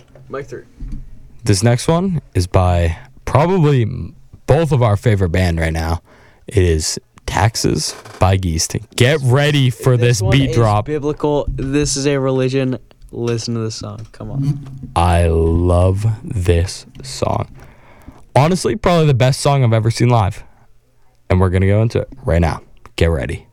Mic 3. This next one is by probably both of our favorite band right now. It is Taxes by Geest. Get ready for this beat drop. Biblical. This is a religion. Listen to this song. Come on. I love this song. Honestly, probably the best song I've ever seen live. And we're going to go into it right now. Get ready.